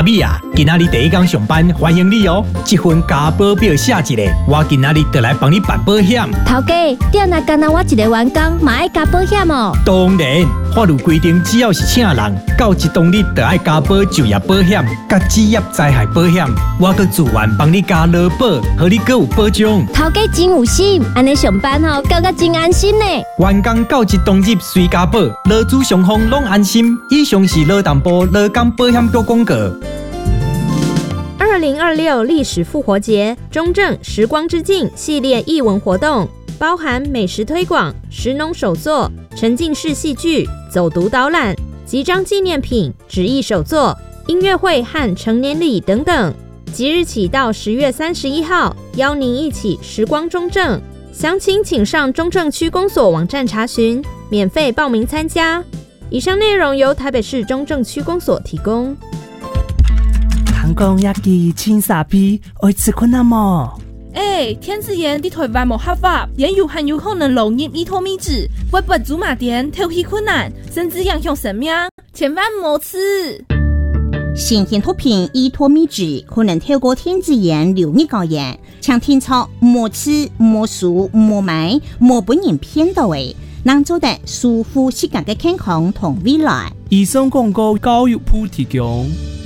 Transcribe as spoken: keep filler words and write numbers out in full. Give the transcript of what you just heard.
阿美啊，今仔日第一天上班，欢迎你哦！这份加保表写一个，我今仔日就来帮你办保险。 头家，店内干那我一个员工，嘛爱加保险哦。 当然，法律规定，只要是请人，到一当日就爱加保就业保险、甲职业灾害保险。我阁自愿帮你加劳保，互你阁有保障。 头家真有心，安尼上班吼，感觉真安心呢。 员工到一当日随加保，劳资双方拢安心。以上是劳动部劳工保险局广告。 二零二六历史复活节中正时光之境系列艺文活动，包含美食推广、食农手作、沉浸式戏剧、走读导览、集章纪念品、纸艺手作、音乐会和成年礼等等。即日起到十月三十一号，邀您一起时光中正。详情请上中正区公所网站查询，免费报名参加。以上内容由台北市中正区公所提供。 人讲野鸡青沙皮，爱吃困难么？ 哎，天子盐伫台湾无合法，盐有含有可能漏入伊托米脂，会不祖马店挑起困难，甚至影响生命，千万莫吃。 新鲜毒品伊托米脂可能透过天子盐流入高盐，请听操莫吃、莫数、莫买、莫本人骗到位，能做得舒服世界嘅健康同未来。 以上广告教育部提供。